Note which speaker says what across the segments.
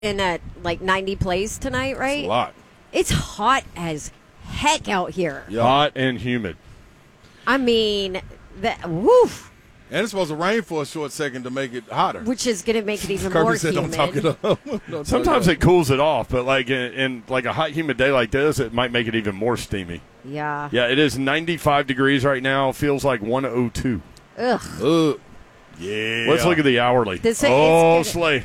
Speaker 1: in at like 90 plays tonight, right?
Speaker 2: A lot.
Speaker 1: It's hot as heck out here.
Speaker 2: Yeah.
Speaker 3: Hot and humid.
Speaker 1: I mean, woof.
Speaker 2: And it's supposed to rain for a short second to make it hotter.
Speaker 1: Which is going to make it even
Speaker 2: Kirby
Speaker 1: more
Speaker 2: said,
Speaker 1: humid.
Speaker 2: "Don't talk it up." Don't
Speaker 3: Sometimes
Speaker 2: talk
Speaker 3: it cools it off, but like in like a hot, humid day like this, it might make it even more steamy.
Speaker 1: Yeah.
Speaker 3: Yeah, it is 95 degrees right now. Feels like 102.
Speaker 1: Ugh.
Speaker 2: Ugh. Yeah.
Speaker 3: Let's look at the hourly.
Speaker 1: This-
Speaker 3: oh,
Speaker 1: it's
Speaker 3: Slay.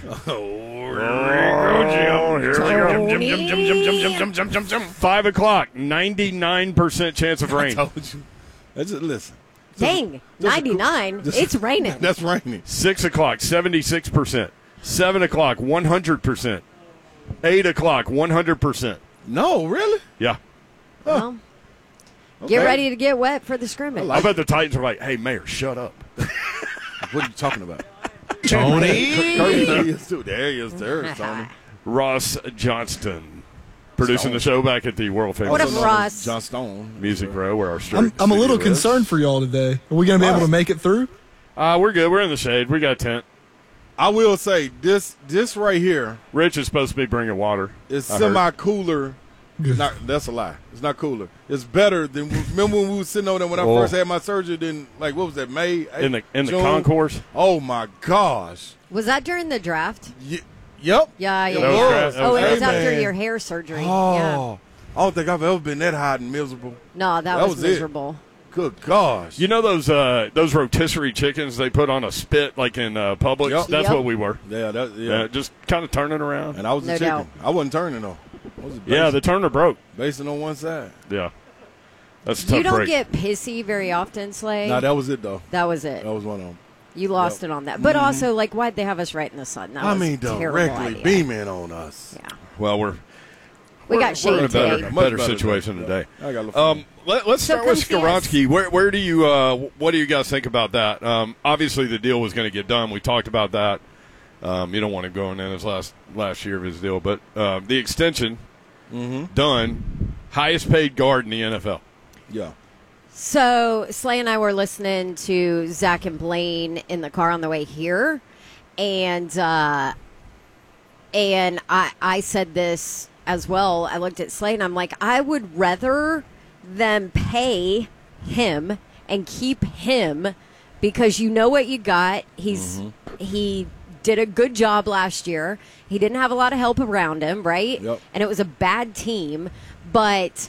Speaker 2: Oh,
Speaker 3: Here we go. 5 o'clock, 99% chance of
Speaker 2: I
Speaker 3: rain.
Speaker 2: told you. Listen.
Speaker 1: Dang, 99. It's raining.
Speaker 2: That's raining.
Speaker 3: 6 o'clock, 76%. 7 o'clock, 100%. 8 o'clock, 100%.
Speaker 2: No, really?
Speaker 3: Yeah.
Speaker 1: Well,
Speaker 2: Okay.
Speaker 1: get ready to get wet for the scrimmage.
Speaker 3: I bet the Titans are like, hey, Mayor, shut up.
Speaker 2: What are you talking about?
Speaker 4: Tony.
Speaker 2: Kirby, there he is, too. There he is. There is Tony.
Speaker 3: Ross Johnston, producing the show back at the world famous
Speaker 1: What up,
Speaker 2: Also known as
Speaker 1: Ross?
Speaker 2: John Stone.
Speaker 3: Music Row, where our
Speaker 4: I'm a little
Speaker 3: studio is.
Speaker 4: concerned for y'all today. Are we going to be able to make it through?
Speaker 3: We're good. We're in the shade. We got a tent.
Speaker 2: I will say, this right here
Speaker 3: Rich is supposed to be bringing water.
Speaker 2: is
Speaker 3: I heard.
Speaker 2: semi-cooler.
Speaker 4: Good.
Speaker 2: That's a lie. It's not cooler. It's better than, remember when we were sitting over there when I
Speaker 3: Oh.
Speaker 2: first had my surgery, then, like, what was that, May?
Speaker 3: In the
Speaker 2: June?
Speaker 3: concourse.
Speaker 2: Oh, my gosh.
Speaker 1: Was that during the draft?
Speaker 2: Yep.
Speaker 1: Yeah,
Speaker 2: It
Speaker 1: yeah.
Speaker 2: was.
Speaker 3: That was
Speaker 1: Oh, it was
Speaker 2: Hey,
Speaker 1: after
Speaker 2: man.
Speaker 1: your hair surgery.
Speaker 2: Oh,
Speaker 1: Yeah.
Speaker 2: I don't think I've ever been that hot and miserable.
Speaker 1: No, that
Speaker 2: That
Speaker 1: was
Speaker 2: was it.
Speaker 1: miserable.
Speaker 2: Good gosh.
Speaker 3: You know those rotisserie chickens they put on a spit like in Publix?
Speaker 2: Yep.
Speaker 3: That's
Speaker 1: Yep.
Speaker 3: what we were.
Speaker 2: Yeah.
Speaker 3: Just kind of turning around.
Speaker 2: And I was a
Speaker 1: No
Speaker 2: chicken.
Speaker 1: doubt.
Speaker 2: I wasn't turning, though. I was
Speaker 3: Yeah, the turner broke.
Speaker 2: basing on one side.
Speaker 3: Yeah. That's a tough
Speaker 1: You don't
Speaker 3: break.
Speaker 1: get pissy very often, Slay.
Speaker 2: No, that was it, though.
Speaker 1: That was it.
Speaker 2: That was one of them.
Speaker 1: You lost it on that. But also, like, why'd they have us right in the sun? That was a terrible
Speaker 2: directly
Speaker 1: idea.
Speaker 2: beaming on us.
Speaker 1: Yeah.
Speaker 3: Well, we're
Speaker 1: We got
Speaker 3: in a
Speaker 1: shade
Speaker 3: better,
Speaker 1: today.
Speaker 2: Much
Speaker 3: better
Speaker 2: better
Speaker 3: situation today.
Speaker 2: I got a little
Speaker 3: Let's
Speaker 1: So
Speaker 3: start with
Speaker 1: come see us.
Speaker 3: Skoronski. Where do you what do you guys think about that? Obviously, the deal was going to get done. We talked about that. You don't want him going in his last year of his deal, but the extension done. Highest paid guard in the NFL.
Speaker 2: Yeah.
Speaker 1: So Slay and I were listening to Zach and Blaine in the car on the way here, and I said this as well. I looked at Slay and I'm like, I would rather them pay him and keep him because you know what you got. He did a good job last year. He didn't have a lot of help around him, right?
Speaker 2: Yep.
Speaker 1: And it was a bad team, but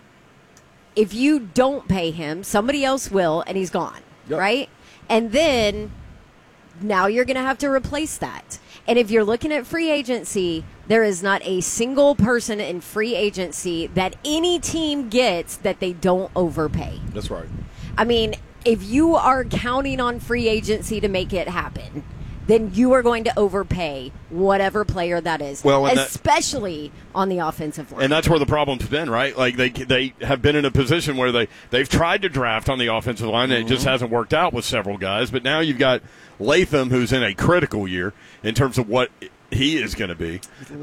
Speaker 1: if you don't pay him, somebody else will, and he's gone,
Speaker 2: Yep.
Speaker 1: right? And then now you're going to have to replace that. And if you're looking at free agency, there is not a single person in free agency that any team gets that they don't overpay.
Speaker 2: That's right.
Speaker 1: I mean, if you are counting on free agency to make it happen, then you are going to overpay whatever player that is,
Speaker 3: Well, and
Speaker 1: especially on the offensive line.
Speaker 3: And that's where the problem's been, right? Like they have been in a position where they've tried to draft on the offensive line and it just hasn't worked out with several guys. But now you've got Latham, who's in a critical year in terms of what he is going to be,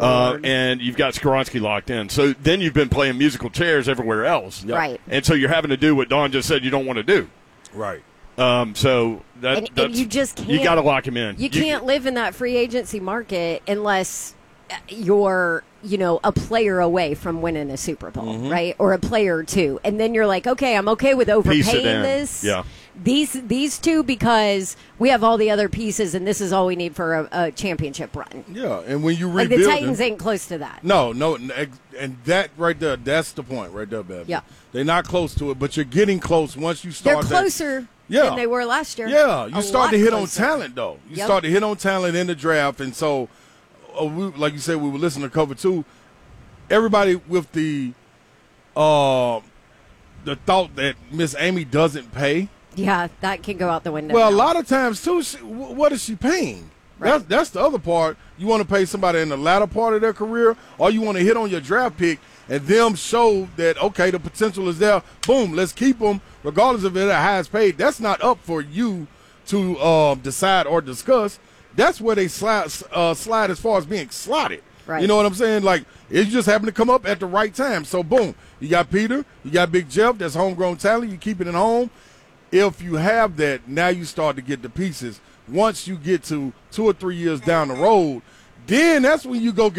Speaker 3: and you've got Skoronski locked in. So then you've been playing musical chairs everywhere else,
Speaker 1: Right.
Speaker 3: And so you're having to do what Don just said you don't want to do.
Speaker 2: Right.
Speaker 3: So
Speaker 1: And
Speaker 3: that's,
Speaker 1: you just can't.
Speaker 3: you got to lock him in.
Speaker 1: You can't live in that free agency market unless you're, a player away from winning a Super Bowl, right? Or a player or two. And then you're like, okay, I'm okay with
Speaker 3: Piece it
Speaker 1: overpaying
Speaker 3: in.
Speaker 1: this.
Speaker 3: Yeah.
Speaker 1: These two because we have all the other pieces and this is all we need for a championship run.
Speaker 2: Yeah, and when you
Speaker 1: Like
Speaker 2: rebuild
Speaker 1: the Titans ain't close to that.
Speaker 2: No, and that right there, that's the point right there, baby.
Speaker 1: Yeah.
Speaker 2: They're not close to it, but you're getting close once you
Speaker 1: They're
Speaker 2: start.
Speaker 1: closer
Speaker 2: Yeah.
Speaker 1: than they were last year.
Speaker 2: Yeah, you
Speaker 1: A
Speaker 2: start
Speaker 1: lot
Speaker 2: to hit on
Speaker 1: closer.
Speaker 2: talent, though. You
Speaker 1: Yep.
Speaker 2: start to hit on talent in the draft, and so, like you said, we were listening to cover two. Everybody with the thought that Miss Amy doesn't pay.
Speaker 1: Yeah, that can go out the window.
Speaker 2: Well, a
Speaker 1: now.
Speaker 2: lot of times too, what is she paying?
Speaker 1: Right.
Speaker 2: That's the other part. You want to pay somebody in the latter part of their career, or you want to hit on your draft pick and them show that, okay, the potential is there. Boom, let's keep them, regardless of if they're the highest paid. That's not up for you to decide or discuss. That's where they slide as far as being slotted.
Speaker 1: Right.
Speaker 2: You know what I'm saying? Like, it just happened to come up at the right time. So, boom, you got Peter, you got Big Jeff, that's homegrown talent. You keep it at home. If you have that, now you start to get the pieces. Once you get to 2 or 3 years down the road, Then that's when you go get